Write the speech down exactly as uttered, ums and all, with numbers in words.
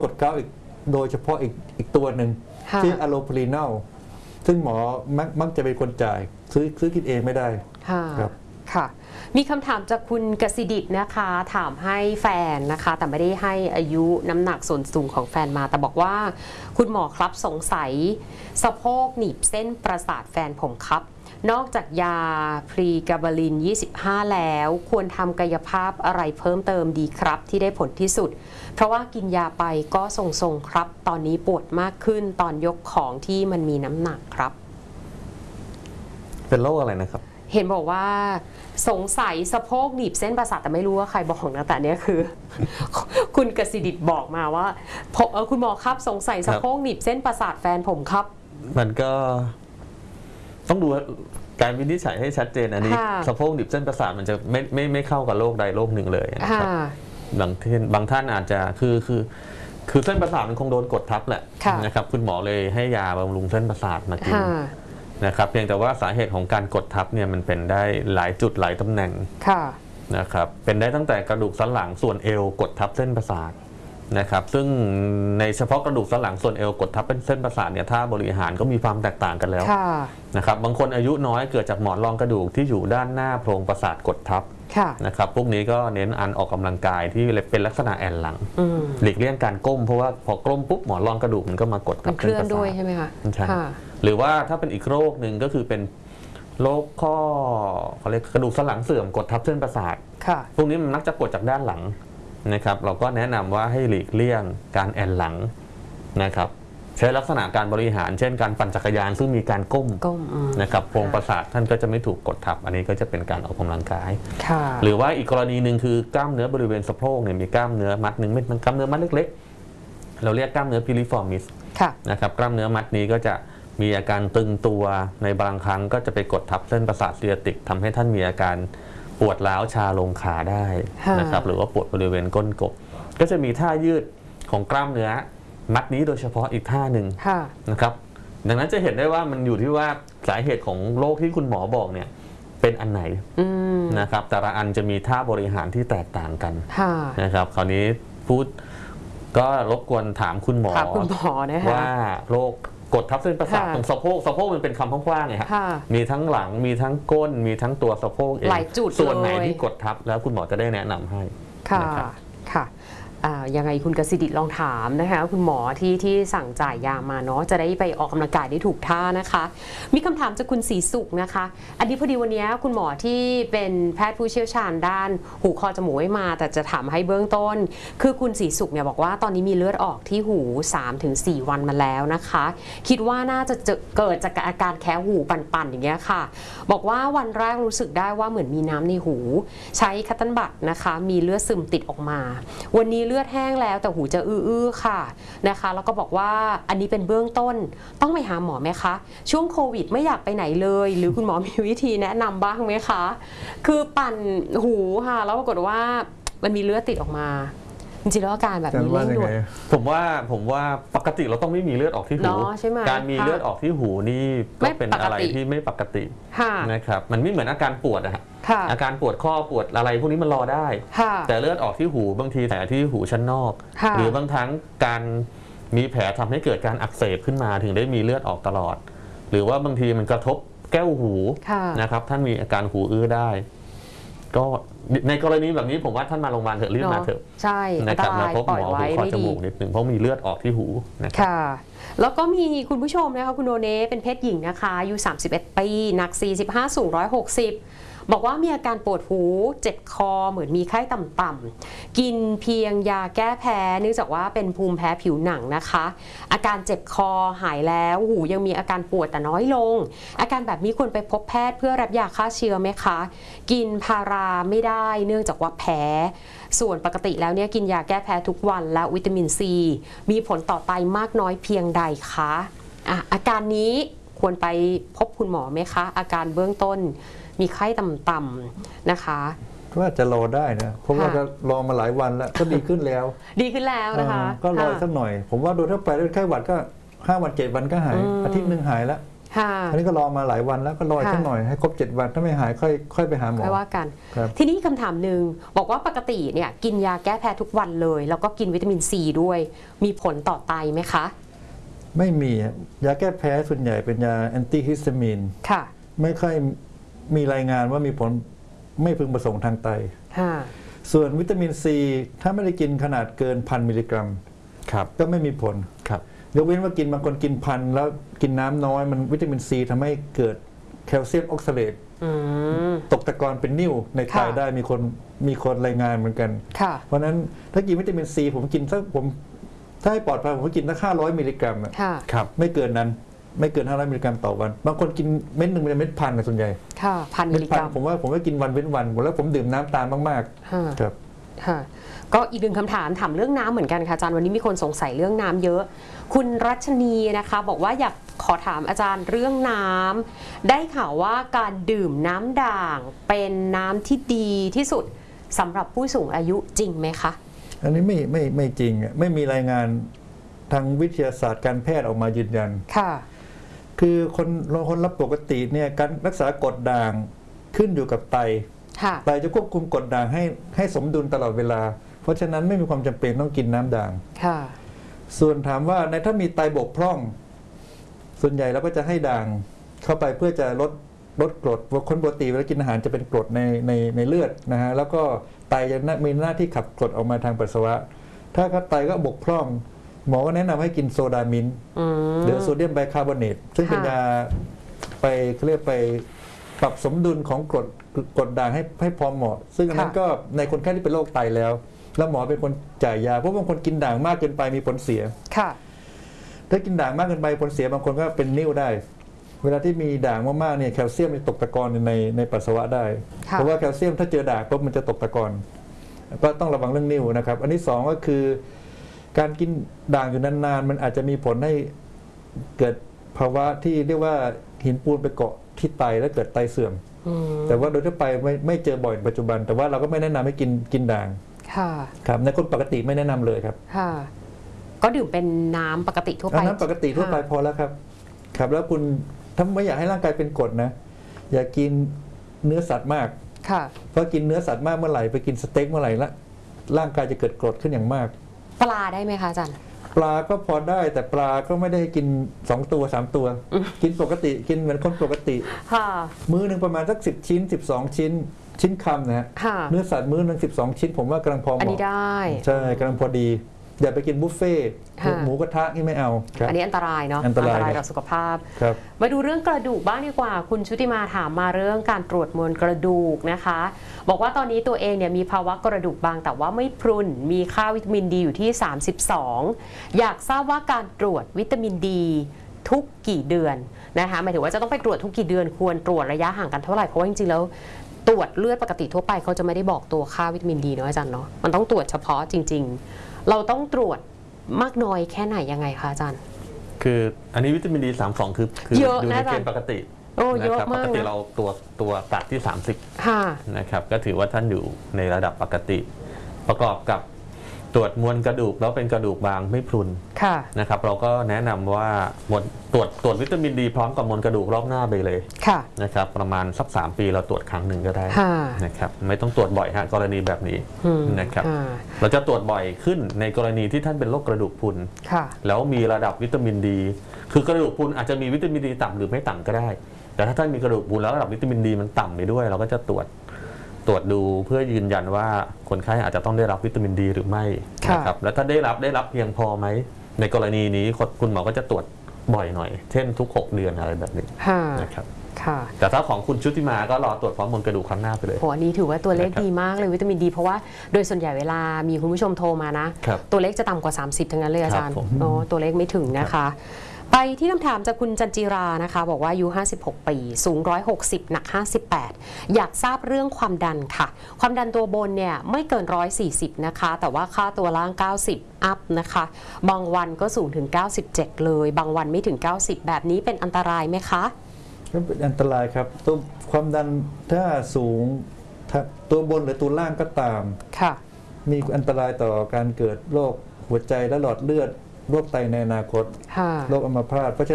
กรดเกาต์อีกโดยเฉพาะอีกอีกตัวหนึ่งที่อะโลพรีนอลซึ่งหมอมักมักจะเป็นคนจ่ายซื้อซื้อกินเองไม่ได้ครับค่ะมีคำถามจากคุณกสิดิตนะคะถามให้แฟนนะคะแต่ไม่ได้ให้อายุน้ำหนักส่วนสูงของแฟนมาแต่บอกว่าคุณหมอครับสงสัยสะโพกหนีบเส้นประสาทแฟนผมครับนอกจากยาพรีกาบาลินยี่สิบห้าแล้วควรทำกายภาพอะไรเพิ่มเติมดีครับที่ได้ผลที่สุดเพราะว่ากินยาไปก็ทรงๆครับตอนนี้ปวดมากขึ้นตอนยกของที่มันมีน้ำหนักครับเป็นโรคอะไรนะครับเห็นบอกว่าสงสัยสะโพกหนีบเส้นประสาทแต่ไม่รู้ว่าใครบอกนะแต่เนี้ยคือ คุณกสิดิตบอกมาว่าคุณหมอครับสงสัยสะโพกหนีบเส้นประสาทแฟนผมครับมันก็ต้องดูการวินิจฉัยให้ชัดเจนอันนี้สะโพกหนีบเส้นประสาทมันจะไม่ไม่ไม่เข้ากับโรคใดโรคหนึ่งเลยนะครับบางท่านบางท่านอาจจะคือคือคือเส้นประสาทมันคงโดนกดทับแหละนะครับคุณหมอเลยให้ยาบำรุงเส้นประสาทมากินนะครับเพียงแต่ว่าสาเหตุของการกดทับเนี่ยมันเป็นได้หลายจุดหลายตำแหน่งนะครับเป็นได้ตั้งแต่กระดูกสันหลังส่วนเอวกดทับเส้นประสาทนะครับซึ่งในเฉพาะกระดูกสันหลังส่วนเอวกดทับเป็นเส้นประสาทเนี่ยถ้าบริหารก็มีความแตกต่างกันแล้วนะครับบางคนอายุน้อยเกิดจากหมอนรองกระดูกที่อยู่ด้านหน้าโพรงประสาทกดทับนะครับพวกนี้ก็เน้นอันออกกำลังกายที่เป็นลักษณะแอนหลังหลีกเลี่ยงการก้มเพราะว่าพอก้มปุ๊บหมอนรองกระดูกมันก็มากดทับเส้นประสาทใช่ไหมคะใช่หรือว่าถ้าเป็นอีกโรคหนึ่งก็คือเป็นโรคข้อเขาเรียกกระดูกสันหลังเสื่อมกดทับเส้นประสาทพวกนี้มันมักจะกดจากด้านหลังนะครับเราก็แนะนำว่าให้หลีกเลี่ยงการแอนหลังนะครับใช้ลักษณะการบริหารเช่นการปั่นจักรยานซึ่งมีการก้มนะครับโพรงประสาทท่านก็จะไม่ถูกกดทับอันนี้ก็จะเป็นการออกกำลังกายหรือว่าอีกกรณีหนึ่งคือกล้ามเนื้อบริเวณสะโพกเนี่ยมีกล้ามเนื้อมัดหนึ่งมันกล้ามเนื้อมัดเล็กๆเราเรียกกล้ามเนื้อพิลิฟอร์มิสนะครับกล้ามเนื้อมัดนี้ก็จะมีอาการตึงตัวในบางครั้งก็จะไปกดทับเส้นประสาทซีอาติกทำให้ท่านมีอาการปวดร้าวชาลงขาได้นะครับหรือว่าปวดบริเวณก้นกบก็จะมีท่ายืดของกล้ามเนื้อมัดนี้โดยเฉพาะอีกท่าหนึ่งนะครับดังนั้นจะเห็นได้ว่ามันอยู่ที่ว่าสาเหตุของโรคที่คุณหมอบอกเนี่ยเป็นอันไหนนะครับแต่ละอันจะมีท่าบริหารที่แตกต่างกันนะครับคราวนี้พูดก็รบกวนถามคุณหมอว่าโรคกดทับเส้นประสาทตรงสะโพกสะโพกมันเป็นคำกว้างๆไงครับมีทั้งหลังมีทั้งก้นมีทั้งตัวสะโพกเองส่วนไหนที่กดทับแล้วคุณหมอจะได้แนะนำให้ค่ะค่ะยังไงคุณกสิดิตลองถามนะคะคุณหมอที่ที่สั่งจ่ายยามาเนาะจะได้ไปออกกำลังกายได้ถูกท่านะคะมีคำถามจากคุณศรีสุขนะคะอันนี้พอดีวันนี้คุณหมอที่เป็นแพทย์ผู้เชี่ยวชาญด้านหูคอจมูกไม่มาแต่จะถามให้เบื้องต้นคือคุณศรีสุขเนี่ยบอกว่าตอนนี้มีเลือดออกที่หู สามถึงสี่ วันมาแล้วนะคะคิดว่าน่าจะเกิดจากอาการแคะหูปั่นๆอย่างเงี้ยค่ะบอกว่าวันแรกรู้สึกได้ว่าเหมือนมีน้ำในหูใช้คัตเติ้ลบัตนะคะมีเลือดซึมติดออกมาวันนี้เลือดแห้งแล้วแต่หูจะอื้อๆค่ะนะคะแล้วก็บอกว่าอันนี้เป็นเบื้องต้นต้องไปหาหมอไหมคะช่วงโควิดไม่อยากไปไหนเลยหรือคุณหมอมีวิธีแนะนำบ้างไหมคะคือปั่นหูค่ะแล้วปรากฏว่ามันมีเลือดติดออกมาจริงๆแล้วอาการแบบนี้เร่งด่วนผมว่าผมว่าปกติเราต้องไม่มีเลือดออกที่หูการมีเลือดออกที่หูนี่ก็เป็นอะไรที่ไม่ปกตินะครับมันไม่เหมือนอาการปวดอะอาการปวดข้อปวดอะไรพวกนี้มันรอได้แต่เลือดออกที่หูบางทีแผลที่หูชั้นนอกหรือบางครั้งการมีแผลทำให้เกิดการอักเสบขึ้นมาถึงได้มีเลือดออกตลอดหรือว่าบางทีมันกระทบแก้วหูนะครับท่านมีอาการหูอื้อได้ก็ในกรณีแบบนี้ผมว่าท่านมาโรงพยาบาลเถอะรีบมาเถอะใช่นะครับมาพบหมอหูคอจมูกนิดนึงเพราะมีเลือดออกที่หูนะครับแล้วก็มีคุณผู้ชมนะคะคุณโดเน่เป็นเพศหญิงนะคะอายุสามสิบเอ็ดปีหนักสี่สิบห้าสูงหนึ่งร้อยหกสิบบอกว่ามีอาการปวดหูเจ็บคอเหมือนมีไข้ต่ำๆกินเพียงยาแก้แพ้เนื่องจากว่าเป็นภูมิแพ้ผิวหนังนะคะอาการเจ็บคอหายแล้วหูยังมีอาการปวดแต่น้อยลงอาการแบบนี้ควรไปพบแพทย์เพื่อรับยาฆ่าเชื้อไหมคะกินพาราไม่ได้เนื่องจากว่าแพ้ส่วนปกติแล้วเนี่ยกินยาแก้แพ้ทุกวันและวิตามินซีมีผลต่อไตมากน้อยเพียงใดคะอ่ะอาการนี้ควรไปพบคุณหมอไหมคะอาการเบื้องต้นมีไข้ต่ำๆนะคะว่าจะรอได้นะเพราะว่าก็รอมาหลายวันแล้วก็ดีขึ้นแล้วดีขึ้นแล้วนะคะก็รอสักหน่อยผมว่าโดยทั่วไปไข้หวัดก็ห้าวันเจ็ดวันก็หายอาทิตย์หนึ่งหายแล้วค่ะอันนี้ก็รอมาหลายวันแล้วก็รออีกสักหน่อยให้ครบเจ็ดวันถ้าไม่หายค่อยค่อยไปหาหมอไม่ว่ากันครับทีนี้คำถามหนึ่งบอกว่าปกติเนี่ยกินยาแก้แพ้ทุกวันเลย แล้วก็กินวิตามินซีด้วยมีผลต่อไตไหมคะไม่มียาแก้แพ้ส่วนใหญ่เป็นยาแอนตี้ฮิสตามีนค่ะไม่ค่อยมีรายงานว่ามีผลไม่พึงประสงค์ทางไตค่ะส่วนวิตามินซีถ้าไม่ได้กินขนาดเกินพันมิลลิกรัมครับก็ไม่มีผลครับยกเว้นว่ากินบางคนกินพันแล้วกินน้ำน้อยมันวิตามินซีทำให้เกิดแคลเซียมออกซาเลตตกตะกอนเป็นนิ่วในไตได้มีคนมีคนรายงานเหมือนกันเพราะฉะนั้นถ้ากินวิตามินซีผมกินสักผมถ้าให้ปลอดภัยผมก็กินสักห้าร้อยมิลลิกรัมครับไม่เกินนั้นไม่เกินห้าร้อยมิลลิกรัมต่อวันบางคนกินเม็ดหนึ่งเป็นเม็ดพันนะส่วนใหญ่ค่ะพันมิลลิกรัมผมว่าผมก็กินวันเว้นวันแล้วผมดื่มน้ำตามมากๆครับค่ะก็อีกหนึ่งคำถามถามเรื่องน้ำเหมือนกันค่ะอาจารย์วันนี้มีคนสงสัยเรื่องน้ำเยอะคุณรัชนีนะคะบอกว่าอยากขอถามอาจารย์เรื่องน้ำได้ข่าวว่าการดื่มน้ำด่างเป็นน้ำที่ดีที่สุดสำหรับผู้สูงอายุจริงไหมคะอันนี้ไม่ไม่ไม่จริงไม่มีรายงานทางวิทยาศาสตร์การแพทย์ออกมายืนยันค่ะคือคนคนรับปกติเนี่ยการรักษากรดด่างขึ้นอยู่กับไตไตจะควบคุมกรดด่างให้ให้สมดุลตลอดเวลาเพราะฉะนั้นไม่มีความจำเป็นต้องกินน้ำด่างค่ะส่วนถามว่าในถ้ามีไตบกพร่องส่วนใหญ่เราก็จะให้ด่างเข้าไปเพื่อจะลดลดกรดคนปกติเวลากินอาหารจะเป็นกรดในในในเลือดนะฮะแล้วก็ไตจะมีหน้าที่ขับกรดออกมาทางปัสสาวะถ้าไตก็บกพร่องหมอก็แนะนำให้กินโซดามินหรือโซเดียมไบคาร์บอเนตซึ่งเป็นยาไปเขาเรียกไปปรับสมดุลของกรดกรดด่างให้ให้พอเหมาะซึ่งอันนั้นก็ในคนไข้ที่เป็นโรคไตแล้วแล้วหมอเป็นคนจ่ายยาเพราะบางคนกินด่างมากเกินไปมีผลเสียค่ะถ้ากินด่างมากเกินไปผลเสียบางคนก็เป็นนิ่วได้เวลาที่มีด่างมากๆเนี่ยแคลเซียมมันตกตะกอนในในปัสสาวะได้เพราะว่าแคลเซียมถ้าเจอด่างปุ๊บมันจะตกตะกอนก็ต้องระวังเรื่องนิ่วนะครับอันที่สองก็คือการกินด่างอยู่นานๆมันอาจจะมีผลให้เกิดภาวะที่เรียกว่าหินปูนไปเกาะที่ไตแล้วเกิดไตเสื่อมแต่ว่าโดยทั่วไปไม่ไม่เจอบ่อยในปัจจุบันแต่ว่าเราก็ไม่แนะนำให้กินกินด่างค่ะครับในคนปกติไม่แนะนำเลยครับค่ะก็ดื่มเป็นน้ำปกติทั่วไปน้ำปกติทั่วไปพอแล้วครับครับแล้วคุณถ้าไม่อยากให้ร่างกายเป็นกรดนะอย่ากินเนื้อสัตว์มากค่ะเพราะกินเนื้อสัตว์มากเมื่อไหร่ไปกินสเต็กเมื่อไหร่ละร่างกายจะเกิดกรดขึ้นอย่างมากปลาได้ไหมคะอาจารย์ปลาก็พอได้แต่ปลาก็ไม่ได้กินสองตัวสามตัวกินปกติกินเหมือนคนปกติมื้อหนึ่งประมาณสักสิบชิ้นสิบสองชิ้นชิ้นคำนะฮะเนื้อสัตว์มื้อหนึ่งสิบสองชิ้นผมว่ากำลังพอเหมาะอันนี้ได้ใช่กำลังพอดีอย่าไปกินบุฟเฟ่หมูกระทะนี่ไม่เอาอันนี้อันตรายเนาะอันตรายต่อสุขภาพมาดูเรื่องกระดูกบ้างดีกว่าคุณชุติมาถามมาเรื่องการตรวจมวลกระดูกนะคะบอกว่าตอนนี้ตัวเองเนี่ยมีภาวะกระดูกบางแต่ว่าไม่พรุนมีค่าวิตามินดีอยู่ที่สามสิบสองอยากทราบว่าการตรวจวิตามินดีทุกกี่เดือนนะคะหมายถึงว่าจะต้องไปตรวจทุกกี่เดือนควรตรวจระยะห่างกันเท่าไหร่เพราะว่าจริงๆแล้วตรวจเลือดปกติทั่วไปเขาจะไม่ได้บอกตัวค่าวิตามินดีเนาะอาจารย์เนาะมันต้องตรวจเฉพาะจริงๆเราต้องตรวจมากน้อยแค่ไหนยังไงคะอาจารย์คืออันนี้วิตามินดีสามสิบสองคือคืออยู่ในเกณฑ์ปกตินะครับปกติเราตัวตัวตัดที่สามสิบนะครับก็ถือว่าท่านอยู่ในระดับปกติประกอบกับตรวจมวลกระดูกแล้วเป็นกระดูกบางไม่พรุนนะครับเราก็แนะนำว่ามวลตรวจตรวจวิตามินดีพร้อมกับมวลกระดูกรอบหน้าไปเลยนะครับประมาณสักสามปีเราตรวจครั้งหนึ่งก็ได้นะครับไม่ต้องตรวจบ่อยฮะกรณีแบบนี้นะครับเราจะตรวจบ่อยขึ้นในกรณีที่ท่านเป็นโรคกระดูกพรุนแล้วมีระดับวิตามินดีคือกระดูกพรุนอาจจะมีวิตามินดีต่ำหรือไม่ต่ำก็ได้แต่ถ้าท่านมีกระดูกพรุนแล้วระดับวิตามินดีมันต่ำไปด้วยเราก็จะตรวจตรวจดูเพื่อยืนยันว่าคนไข้อาจจะต้องได้รับวิตามินดีหรือไม่นะครับแล้วถ้าได้รับได้รับเพียงพอไหมในกรณีนี้คุณหมอก็จะตรวจบ่อยหน่อยเช่นทุกหกเดือนอะไรแบบนี้นะครับแต่ถ้าของคุณชุติมาก็รอตรวจพร้อมมวลกระดูกครั้งหน้าไปเลยโหอันนี้ถือว่าตัวเลขดีมากเลยวิตามินดีเพราะว่าโดยส่วนใหญ่เวลามีคุณผู้ชมโทรมานะตัวเลขจะต่ำกว่าสามสิบทั้งนั้นเลยอาจารย์เนาะตัวเลขไม่ถึงนะคะไปที่คำถามจากคุณจันจิรานะคะบอกว่าอายุห้าสิบหกปีสูงหนึ่งร้อยหกสิบหนักห้าสิบแปดอยากทราบเรื่องความดันค่ะความดันตัวบนเนี่ยไม่เกินหนึ่งร้อยสี่สิบนะคะแต่ว่าค่าตัวล่างเก้าสิบอัพนะคะบางวันก็สูงถึงเก้าสิบเจ็ดเลยบางวันไม่ถึงเก้าสิบแบบนี้เป็นอันตรายไหมคะก็เป็นอันตรายครับตัวความดันถ้าสูงตัวบนหรือตัวล่างก็ตามค่ะมีอันตรายต่อการเกิดโรคหัวใจและหลอดเลือดโรคไตในอนาคตโรคอัมพาตเพราะฉะ